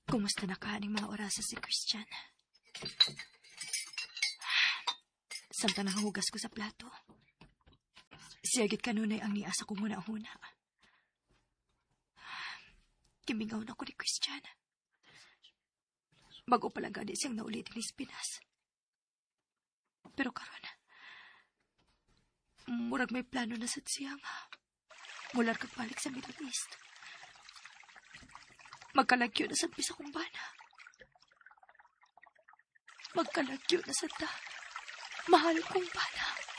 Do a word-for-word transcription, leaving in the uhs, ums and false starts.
Kumusta na ka ning mga oras si Christian? Samtang nangahugas ko sa plato. Siyagit kanunay ang niasa ko muna huna. Kimingaw na ko ni Christian. Bago pa lang gani siyang naulitin ni Pinas. Pero karon, murag may plano na sa siyang mular kagbalik sa Middle East. Magkalagyo na sa pisa kong bana. Magkalagyo na sa ta. Mahal kong bana.